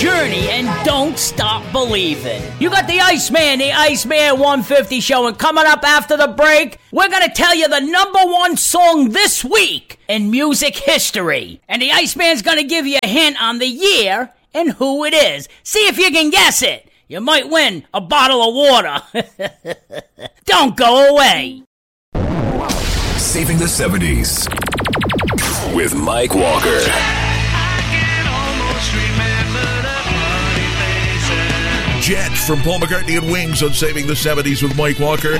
journey and don't stop believing. You got the Iceman 150 show, and coming up after the break, we're gonna tell you the number one song this week in music history. And the Iceman's gonna give you a hint on the year and who it is. See if you can guess it. You might win a bottle of water. Don't go away. Saving the 70s with Mike Walker. Jet from Paul McCartney and Wings on Saving the 70s with Mike Walker.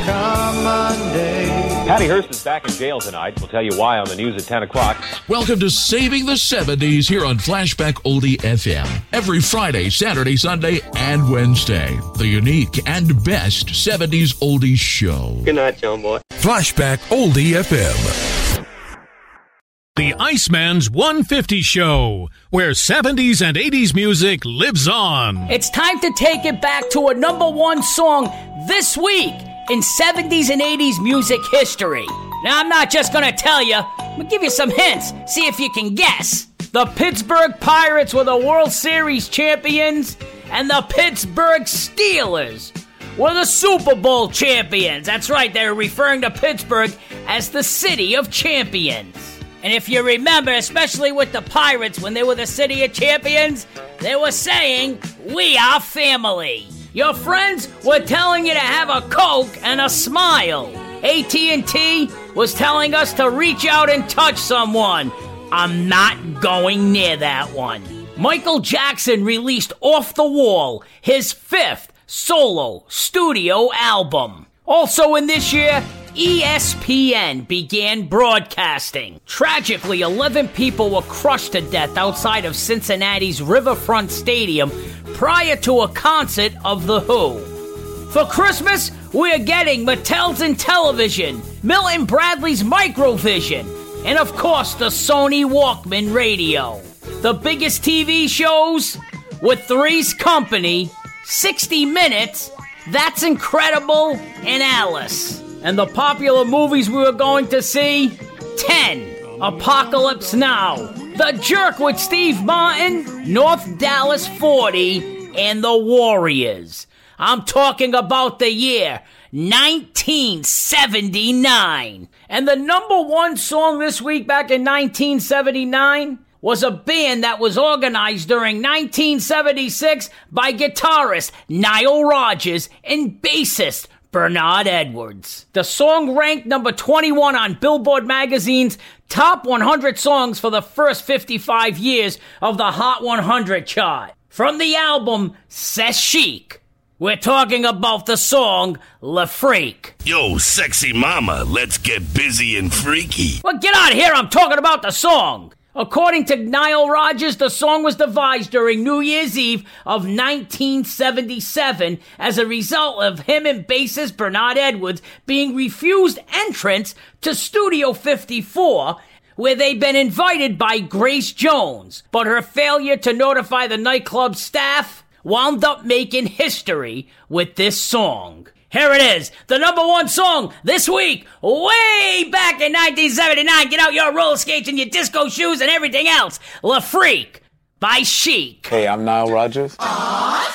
Patty Hearst is back in jail tonight. We'll tell you why on the news at 10 o'clock. Welcome to Saving the 70s here on Flashback Oldie FM. Every Friday, Saturday, Sunday, and Wednesday. The unique and best 70s oldies show. Good night, John Boy. Flashback Oldie FM. The Iceman's 150 show, where 70s and 80s music lives on. It's time to take it back to a number one song this week in 70s and 80s music history. Now, I'm not just gonna tell you, I'm gonna give you some hints, see if you can guess. The Pittsburgh Pirates were the World Series champions, and the Pittsburgh Steelers were the Super Bowl champions. That's right, they're referring to Pittsburgh as the City of Champions. And if you remember, especially with the Pirates, when they were the City of Champions, they were saying, "We are family." Your friends were telling you to have a Coke and a smile. AT&T was telling us to reach out and touch someone. I'm not going near that one. Michael Jackson released Off the Wall, his 5th solo studio album. Also in this year, ESPN began broadcasting. Tragically, 11 people were crushed to death outside of Cincinnati's Riverfront Stadium prior to a concert of The Who. For Christmas, we're getting Mattel's Intellivision, Milton Bradley's Microvision, and of course the Sony Walkman radio. The biggest TV shows with Three's Company, 60 Minutes, That's Incredible, and Alice. And the popular movies we were going to see, 10, Apocalypse Now, The Jerk with Steve Martin, North Dallas 40, and The Warriors. I'm talking about the year 1979. And the number one song this week back in 1979 was a band that was organized during 1976 by guitarist Nile Rodgers and bassist Bernard Edwards. The song ranked number 21 on Billboard magazine's top 100 songs for the first 55 years of the Hot 100 chart. From the album C'est Chic, we're talking about the song Le Freak. Yo, sexy mama, let's get busy and freaky. Well, get out of here, I'm talking about the song. According to Nile Rodgers, the song was devised during New Year's Eve of 1977 as a result of him and bassist Bernard Edwards being refused entrance to Studio 54, where they'd been invited by Grace Jones, but her failure to notify the nightclub staff wound up making history with this song. Here it is, the number one song this week, way back in 1979. Get out your roller skates and your disco shoes and everything else. Le Freak by Chic. Hey, I'm Nile Rodgers.